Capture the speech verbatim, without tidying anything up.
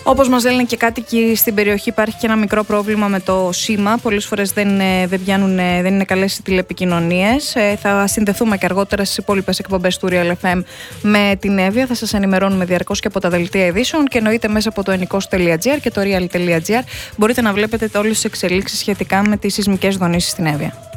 Όπως μας λένε και κάτοικοι στην περιοχή, υπάρχει και ένα μικρό πρόβλημα με το σήμα. Πολλές φορές δεν, δεν, πιάνουν, δεν είναι καλές οι τηλεπικοινωνίες. Θα συνδεθούμε και αργότερα στις υπόλοιπες εκπομπές του Real εφ εμ με την Εύβοια. Θα σας ενημερώνουμε διαρκώς και από τα δελτία ειδήσεων και εννοείται μέσα από το ενικός τελεία τζι άρ και το real τελεία τζι άρ μπορείτε να βλέπετε όλες τις εξελίξεις σχετικά με τις σεισμικές δονήσεις στην Εύβοια.